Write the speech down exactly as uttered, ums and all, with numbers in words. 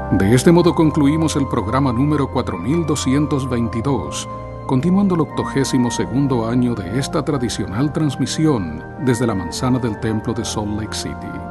De este modo concluimos el programa número cuatro mil doscientos veintidós, continuando el octogésimo segundo año de esta tradicional transmisión desde la manzana del templo de Salt Lake City.